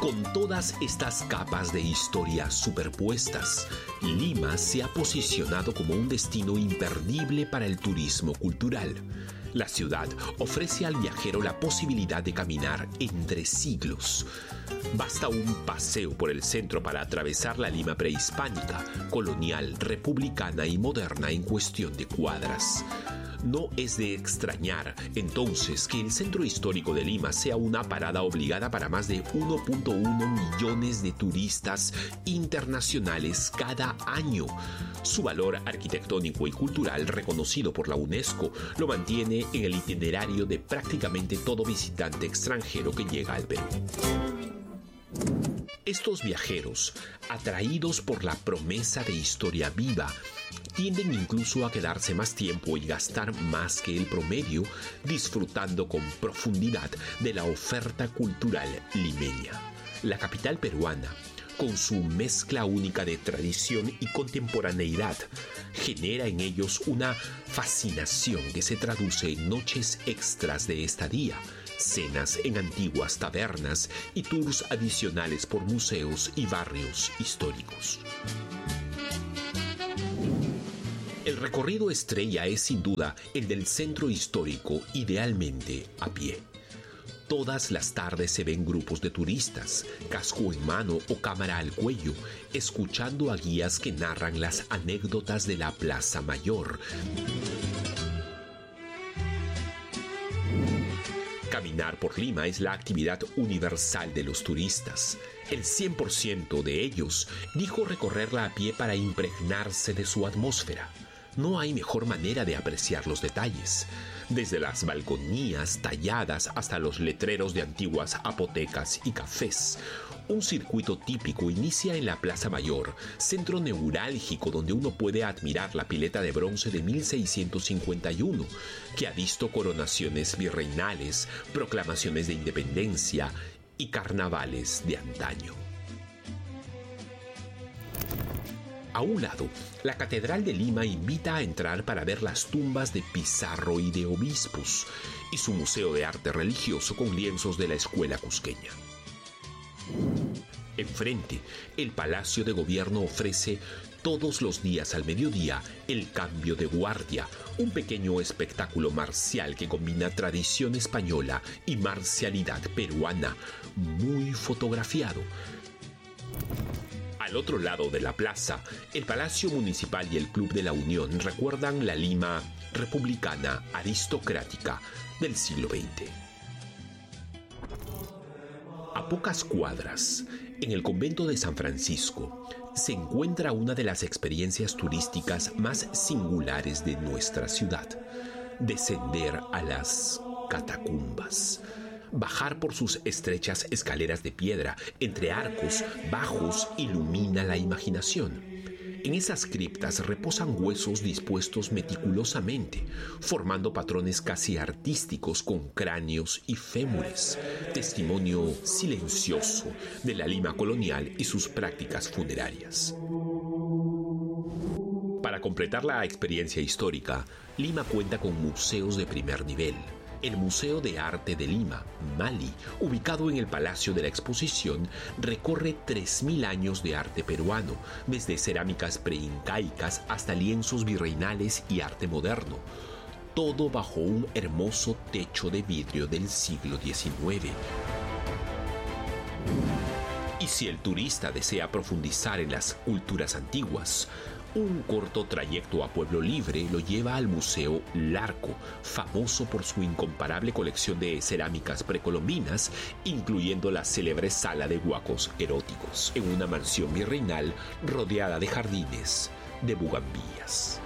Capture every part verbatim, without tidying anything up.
Con todas estas capas de historia superpuestas, Lima se ha posicionado como un destino imperdible para el turismo cultural. La ciudad ofrece al viajero la posibilidad de caminar entre siglos. Basta un paseo por el centro para atravesar la Lima prehispánica, colonial, republicana y moderna en cuestión de cuadras. No es de extrañar, entonces, que el centro histórico de Lima sea una parada obligada para más de uno punto uno millones de turistas internacionales cada año. Su valor arquitectónico y cultural, reconocido por la UNESCO, lo mantiene en el itinerario de prácticamente todo visitante extranjero que llega al Perú. Estos viajeros, atraídos por la promesa de historia viva, tienden incluso a quedarse más tiempo y gastar más que el promedio, disfrutando con profundidad de la oferta cultural limeña. La capital peruana, con su mezcla única de tradición y contemporaneidad, genera en ellos una fascinación que se traduce en noches extras de estadía, cenas en antiguas tabernas y tours adicionales por museos y barrios históricos. El recorrido estrella es sin duda el del centro histórico, idealmente a pie. Todas las tardes se ven grupos de turistas, casco en mano o cámara al cuello, escuchando a guías que narran las anécdotas de la Plaza Mayor. Caminar por Lima es la actividad universal de los turistas. El cien por ciento de ellos dijo recorrerla a pie para impregnarse de su atmósfera. No hay mejor manera de apreciar los detalles, desde las balconías talladas hasta los letreros de antiguas apotecas y cafés. Un circuito típico inicia en la Plaza Mayor, centro neurálgico donde uno puede admirar la pileta de bronce de mil seiscientos cincuenta y uno, que ha visto coronaciones virreinales, proclamaciones de independencia y carnavales de antaño. A un lado, la Catedral de Lima invita a entrar para ver las tumbas de Pizarro y de obispos y su Museo de Arte Religioso con lienzos de la Escuela Cusqueña. Enfrente, el Palacio de Gobierno ofrece todos los días al mediodía el cambio de guardia, un pequeño espectáculo marcial que combina tradición española y marcialidad peruana, muy fotografiado. Al otro lado de la plaza, el Palacio Municipal y el Club de la Unión recuerdan la Lima republicana aristocrática del siglo veinte. A pocas cuadras, en el convento de San Francisco, se encuentra una de las experiencias turísticas más singulares de nuestra ciudad: descender a las catacumbas. Bajar por sus estrechas escaleras de piedra entre arcos bajos ilumina la imaginación. En esas criptas reposan huesos dispuestos meticulosamente, formando patrones casi artísticos con cráneos y fémures, testimonio silencioso de la Lima colonial y sus prácticas funerarias. Para completar la experiencia histórica, Lima cuenta con museos de primer nivel. El Museo de Arte de Lima, Mali, ubicado en el Palacio de la Exposición, recorre tres mil años de arte peruano, desde cerámicas preincaicas hasta lienzos virreinales y arte moderno, todo bajo un hermoso techo de vidrio del siglo diecinueve. Y si el turista desea profundizar en las culturas antiguas, un corto trayecto a Pueblo Libre lo lleva al Museo Larco, famoso por su incomparable colección de cerámicas precolombinas, incluyendo la célebre sala de huacos eróticos, en una mansión virreinal rodeada de jardines de bugambillas.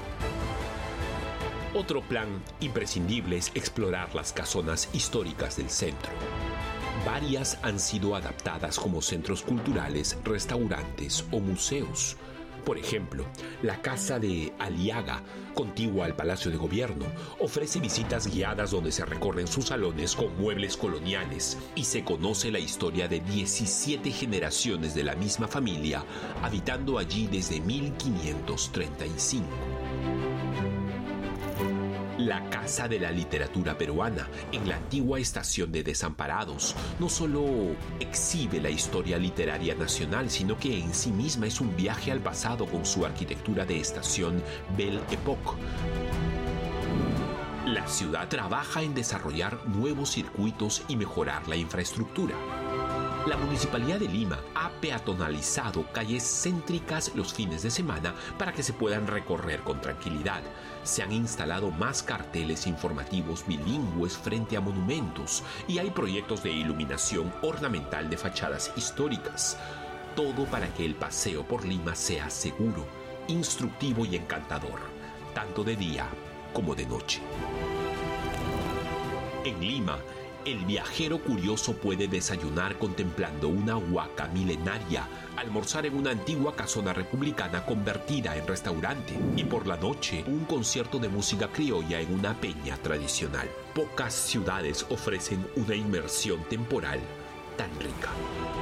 Otro plan imprescindible es explorar las casonas históricas del centro. Varias han sido adaptadas como centros culturales, restaurantes o museos. Por ejemplo, la Casa de Aliaga, contigua al Palacio de Gobierno, ofrece visitas guiadas donde se recorren sus salones con muebles coloniales y se conoce la historia de diecisiete generaciones de la misma familia habitando allí desde mil quinientos treinta y cinco. La Casa de la Literatura Peruana, en la antigua estación de Desamparados, no solo exhibe la historia literaria nacional, sino que en sí misma es un viaje al pasado con su arquitectura de estación Belle Époque. La ciudad trabaja en desarrollar nuevos circuitos y mejorar la infraestructura. La Municipalidad de Lima ha peatonalizado calles céntricas los fines de semana para que se puedan recorrer con tranquilidad. Se han instalado más carteles informativos bilingües frente a monumentos y hay proyectos de iluminación ornamental de fachadas históricas. Todo para que el paseo por Lima sea seguro, instructivo y encantador, tanto de día como de noche. En Lima, el viajero curioso puede desayunar contemplando una huaca milenaria, almorzar en una antigua casona republicana convertida en restaurante y por la noche un concierto de música criolla en una peña tradicional. Pocas ciudades ofrecen una inmersión temporal tan rica.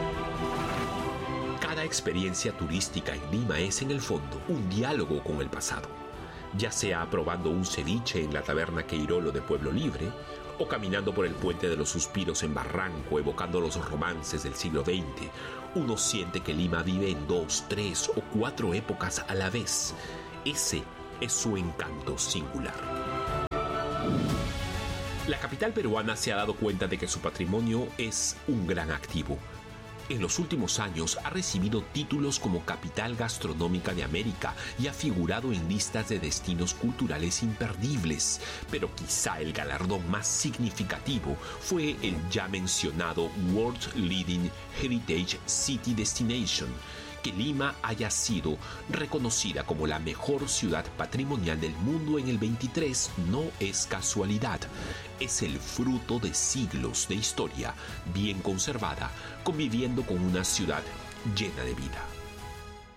Cada experiencia turística en Lima es en el fondo un diálogo con el pasado, ya sea probando un ceviche en la taberna Queirolo de Pueblo Libre, o caminando por el Puente de los Suspiros en Barranco, evocando los romances del siglo veinte, uno siente que Lima vive en dos, tres o cuatro épocas a la vez. Ese es su encanto singular. La capital peruana se ha dado cuenta de que su patrimonio es un gran activo. En los últimos años ha recibido títulos como Capital Gastronómica de América y ha figurado en listas de destinos culturales imperdibles, pero quizá el galardón más significativo fue el ya mencionado World Leading Heritage City Destination. Que Lima haya sido reconocida como la mejor ciudad patrimonial del mundo en el veintitrés no es casualidad. Es el fruto de siglos de historia bien conservada, conviviendo con una ciudad llena de vida.